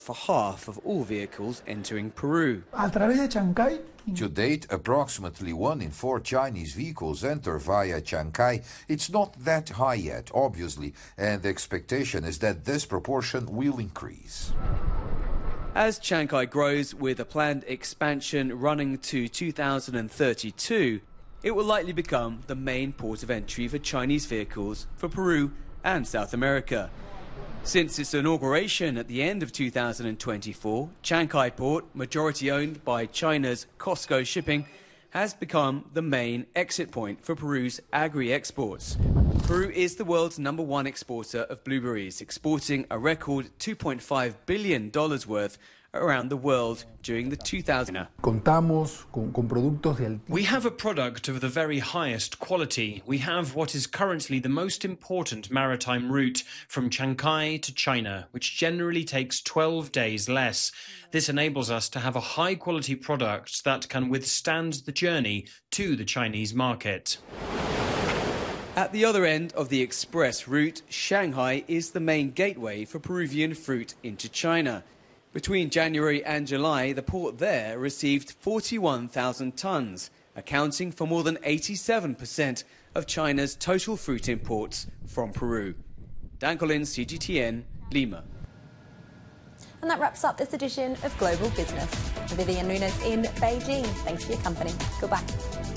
for half of all vehicles entering Peru. A través de Chancay. To date, approximately 1 in 4 Chinese vehicles enter via Chancay. It's not that high yet, obviously, and the expectation is that this proportion will increase. As Chancay grows, with a planned expansion running to 2032, it will likely become the main port of entry for Chinese vehicles for Peru and South America. Since its inauguration at the end of 2024, Chancay Port, majority owned by China's COSCO Shipping, has become the main exit point for Peru's agri-exports. Peru is the world's #1 exporter of blueberries, exporting a record $2.5 billion worth around the world during the 2000s. Contamos con productos de We have a product of the very highest quality. We have what is currently the most important maritime route from Chancay to China, which generally takes 12 days less. This enables us to have a high-quality product that can withstand the journey to the Chinese market. At the other end of the express route, Shanghai is the main gateway for Peruvian fruit into China. Between January and July, the port there received 41,000 tons, accounting for more than 87% of China's total fruit imports from Peru. Dan Collins, CGTN, Lima. And that wraps up this edition of Global Business. Vivian Nunes in Beijing. Thanks for your company. Goodbye.